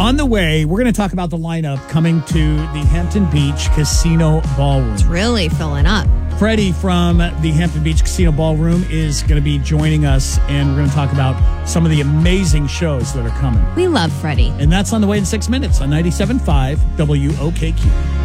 On the way, we're going to talk about the lineup coming to the Hampton Beach Casino Ballroom. It's really filling up. Freddie from the Hampton Beach Casino Ballroom is going to be joining us, and we're going to talk about some of the amazing shows that are coming. We love Freddie. And that's on the way in 6 minutes on 97.5 WOKQ.